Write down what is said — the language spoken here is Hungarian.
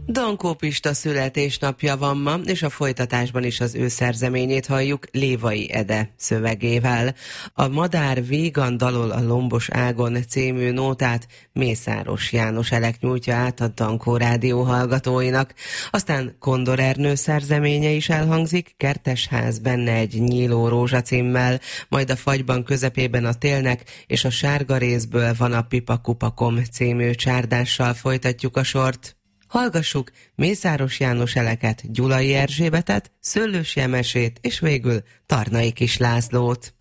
Dankó Pista születésnapja van ma, és a folytatásban is az ő szerzeményét halljuk Lévai Ede szövegével. A Madár vígan dalol a lombos ágon című nótát Mészáros János Elek nyújtja át a Dankó rádió hallgatóinak. Aztán Kondor Ernő szerzeménye is elhangzik, Kertesház benne egy nyíló rózsa címmel, majd a fagyban közepében a télnek, és a sárga részből van a Pipakupakom című csárdással folytatjuk a sort. Hallgassuk Mészáros János Eleket, Gyulai Erzsébetet, Szőlősi Emesét és végül Tarnai Kis Lászlót.